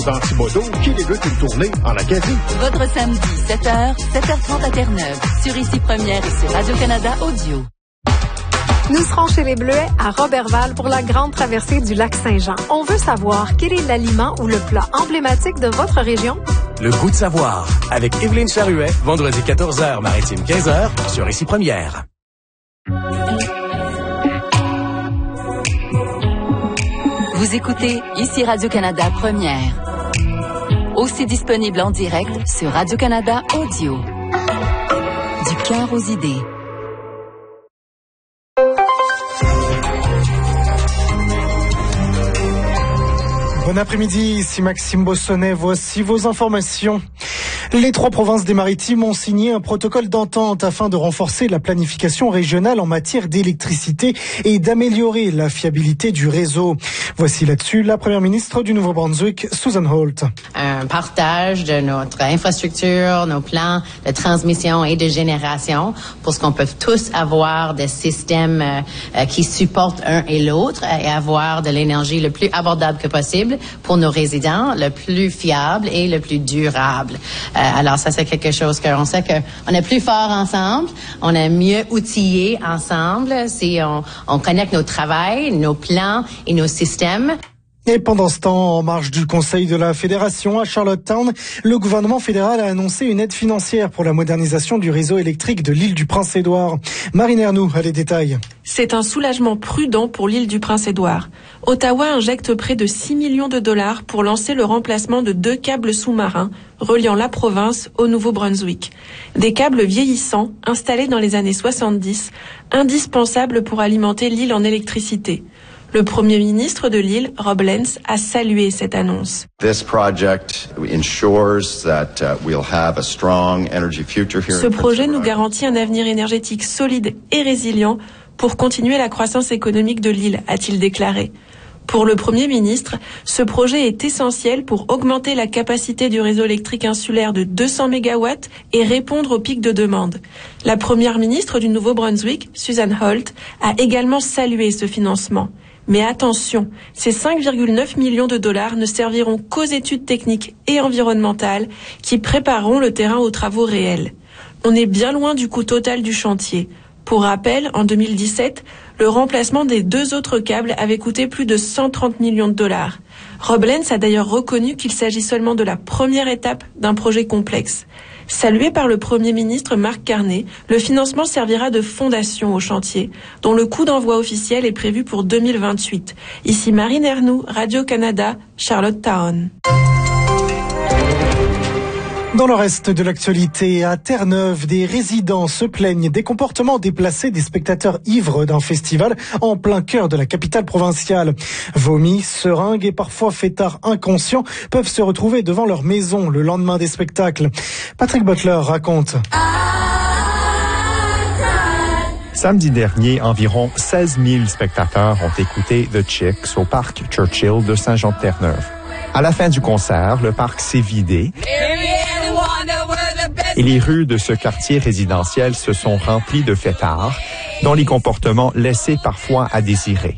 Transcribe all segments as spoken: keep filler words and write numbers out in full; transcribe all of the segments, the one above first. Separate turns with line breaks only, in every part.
Dans Thibodaux, qui débute une tournée en Acadie.
Votre samedi, sept heures, sept heures trente à Terre-Neuve, sur Ici Première et sur Radio-Canada Audio.
Nous serons chez les Bleuets à Roberval pour la grande traversée du lac Saint-Jean. On veut savoir quel est l'aliment ou le plat emblématique de votre région.
Le goût de savoir, avec Evelyne Charuet, vendredi quatorze heures, maritime quinze heures, sur Ici Première.
Vous écoutez Ici Radio-Canada Première. Aussi disponible en direct sur Radio-Canada Audio. Du cœur aux idées.
Bon après-midi, ici Maxime Bossonnet, voici vos informations. Les trois provinces des Maritimes ont signé un protocole d'entente afin de renforcer la planification régionale en matière d'électricité et d'améliorer la fiabilité du réseau. Voici là-dessus la première ministre du Nouveau-Brunswick, Susan Holt.
Un partage de notre infrastructure, nos plans de transmission et de génération pour ce qu'on peut tous avoir des systèmes euh, qui supportent un et l'autre et avoir de l'énergie le plus abordable que possible pour nos résidents, le plus fiable et le plus durable. Euh, alors ça, c'est quelque chose qu'on sait qu'on est plus fort ensemble, on est mieux outillés ensemble si on, on connecte nos travails, nos plans et nos systèmes.
Et pendant ce temps, en marge du Conseil de la Fédération à Charlottetown, le gouvernement fédéral a annoncé une aide financière pour la modernisation du réseau électrique de l'île du Prince-Édouard. Marine Ernoux a les détails.
C'est un soulagement prudent pour l'île du Prince-Édouard. Ottawa injecte près de six millions de dollars pour lancer le remplacement de deux câbles sous-marins reliant la province au Nouveau-Brunswick. Des câbles vieillissants installés dans les années soixante-dix, indispensables pour alimenter l'île en électricité. Le premier ministre de l'île, Rob Lenz, a salué cette annonce.
This project ensures that uh, we'll have a strong energy future here.
Ce projet nous garantit un avenir énergétique solide et résilient pour continuer la croissance économique de l'île, a-t-il déclaré. Pour le Premier ministre, ce projet est essentiel pour augmenter la capacité du réseau électrique insulaire de deux cents mégawatts et répondre aux pics de demande. La Première ministre du Nouveau-Brunswick, Susan Holt, a également salué ce financement. Mais attention, ces cinq virgule neuf millions de dollars ne serviront qu'aux études techniques et environnementales qui prépareront le terrain aux travaux réels. On est bien loin du coût total du chantier. Pour rappel, en deux mille dix-sept, le remplacement des deux autres câbles avait coûté plus de cent trente millions de dollars. Rob Lenz a d'ailleurs reconnu qu'il s'agit seulement de la première étape d'un projet complexe. Salué par le Premier ministre Mark Carney, le financement servira de fondation au chantier, dont le coût d'envoi officiel est prévu pour deux mille vingt-huit. Ici Marine Ernoux, Radio-Canada, Charlottetown.
Dans le reste de l'actualité, à Terre-Neuve, des résidents se plaignent des comportements déplacés des spectateurs ivres d'un festival en plein cœur de la capitale provinciale. Vomis, seringues et parfois fêtards inconscients peuvent se retrouver devant leur maison le lendemain des spectacles. Patrick Butler raconte.
Samedi dernier, environ seize mille spectateurs ont écouté The Chicks au parc Churchill de Saint-Jean-de-Terre-Neuve. À la fin du concert, le parc s'est vidé et les rues de ce quartier résidentiel se sont remplies de fêtards dont les comportements laissaient parfois à désirer.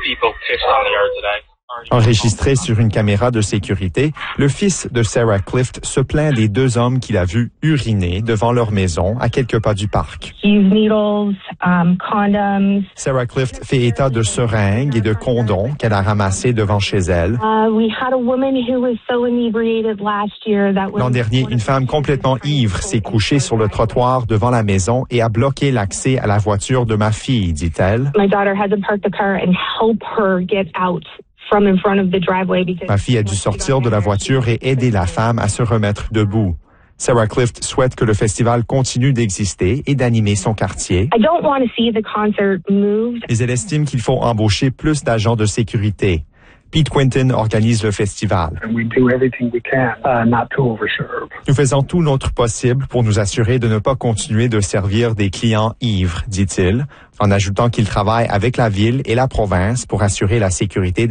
Enregistré sur une caméra de sécurité, le fils de Sarah Clift se plaint des deux hommes qu'il a vus uriner devant leur maison à quelques pas du parc.
Needles, um, condoms.
Sarah Clift fait état de seringues et de condoms qu'elle a ramassés devant chez elle.
Uh, we had a woman who was so inebriated last year that was...
L'an dernier, une femme complètement ivre s'est couchée sur le trottoir devant la maison et a bloqué l'accès à la voiture de ma fille, dit-elle.
My daughter had to park the car and help her get out.
Ma fille a dû sortir de la voiture et aider la femme à se remettre debout. Sarah Clift souhaite que le festival continue d'exister et d'animer son quartier. Mais elle estime qu'il faut embaucher plus d'agents de sécurité. Pete Quinton organise le festival. Nous faisons tout notre possible pour nous assurer de ne pas continuer de servir des clients ivres, dit-il, en ajoutant qu'il travaille avec la ville et la province pour assurer la sécurité des